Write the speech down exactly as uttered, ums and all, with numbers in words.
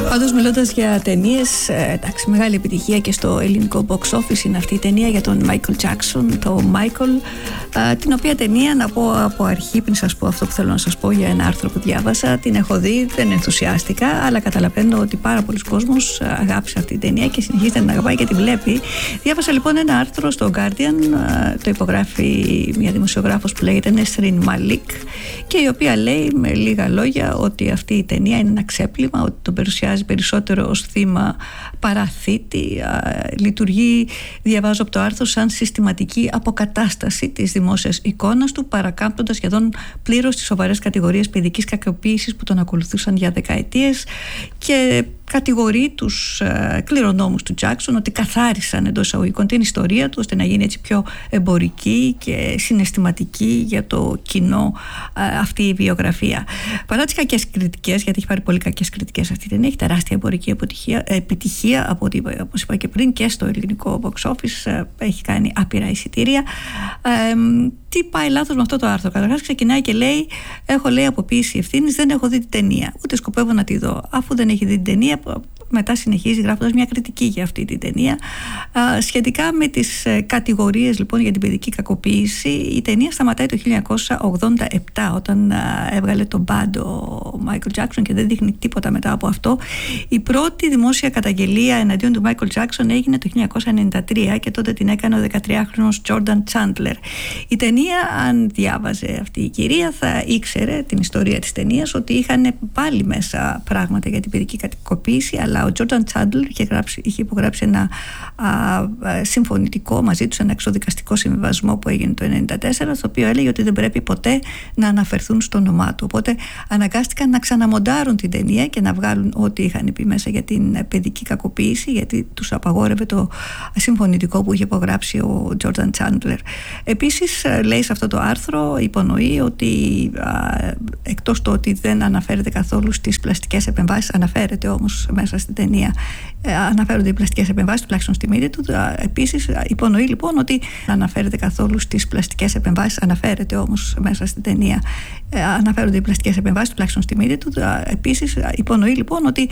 Πάντως, μιλώντας για ταινίες, εντάξει, μεγάλη επιτυχία και στο ελληνικό box office είναι αυτή η ταινία για τον Michael Jackson, το Michael, την οποία ταινία, να πω από αρχή, πριν σας πω αυτό που θέλω να σας πω για ένα άρθρο που διάβασα, την έχω δει, δεν ενθουσιάστηκα, αλλά καταλαβαίνω ότι πάρα πολλοί κόσμος αγάπησε αυτή την ταινία και συνεχίζει να την αγαπάει και τη βλέπει. Διάβασα λοιπόν ένα άρθρο στο Guardian, το υπογράφει μια δημοσιογράφος που λέγεται Nesrin Malik, και η οποία λέει με λίγα λόγια ότι αυτή η ταινία είναι ένα ξέπλυμα, ότι τον παρουσιάζει περισσότερο ως θύμα παρά θήτη. Λειτουργεί, διαβάζω από το άρθρο, σαν συστηματική αποκατάσταση της δημόσιας εικόνας του, παρακάμπτοντας σχεδόν πλήρως τις σοβαρές κατηγορίες παιδικής κακοποίησης που τον ακολουθούσαν για δεκαετίες, και κατηγορεί τους ε, κληρονόμους του Jackson ότι καθάρισαν εντός εισαγωγικών την ιστορία του ώστε να γίνει έτσι πιο εμπορική και συναισθηματική για το κοινό ε, αυτή η βιογραφία. Παρά τις κακές κριτικές, γιατί έχει πάρει πολύ κακές κριτικές αυτή την ταινία, έχει τεράστια εμπορική επιτυχία, επιτυχία από ό,τι, όπως είπα και πριν, και στο ελληνικό box office ε, έχει κάνει άπειρα εισιτήρια. Ε, τι πάει λάθος με αυτό το άρθρο? Καταρχάς ξεκινάει και λέει: έχω, λέει, αποποίηση ευθύνης, δεν έχω δει την ταινία, ούτε σκοπεύω να τη δω. Αφού δεν έχει δει την ταινία, μετά συνεχίζει γράφοντας μια κριτική για αυτή την ταινία. Α, σχετικά με τις ε, κατηγορίες λοιπόν για την παιδική κακοποίηση, η ταινία σταματάει το χίλια εννιακόσια ογδόντα επτά, όταν α, έβγαλε τον Bad ο Michael Jackson, και δεν δείχνει τίποτα μετά από αυτό. Η πρώτη δημόσια καταγγελία εναντίον του Michael Jackson έγινε το χίλια εννιακόσια ενενήντα τρία, και τότε την έκανε ο δεκατριάχρονος Jordan Chandler. Η ταινία, αν διάβαζε αυτή η κυρία, θα ήξερε την ιστορία της ταινίας, ότι είχαν πάλι μέσα πράγματα για την παιδική κακοποίηση, αλλά ο Jordan Chandler είχε, γράψει, είχε υπογράψει ένα α, α, συμφωνητικό μαζί τους, ένα εξοδικαστικό συμβιβασμό που έγινε το χίλια εννιακόσια ενενήντα τέσσερα, στο οποίο έλεγε ότι δεν πρέπει ποτέ να αναφερθούν στο όνομά του. Οπότε αναγκάστηκαν να ξαναμοντάρουν την ταινία και να βγάλουν ό,τι είχαν πει μέσα για την παιδική κακοποίηση, γιατί τους απαγόρευε το συμφωνητικό που είχε υπογράψει ο Jordan Chandler. Επίσης, λέει σε αυτό το άρθρο, υπονοεί ότι α, εκτός το ότι δεν αναφέρεται καθόλου στις πλαστικές επεμβάσεις, αναφέρεται όμως μέσα στην ταινία, ε, αναφέρονται οι πλαστικές επεμβάσεις, τουλάχιστον στη μύτη του. Επίσης, υπονοεί λοιπόν ότι αναφέρεται καθόλου στις πλαστικές επεμβάσεις, αναφέρεται όμως μέσα στην ταινία, ε, αναφέρονται οι πλαστικές επεμβάσεις, τουλάχιστον στη μύτη του. Επίσης, υπονοεί λοιπόν ότι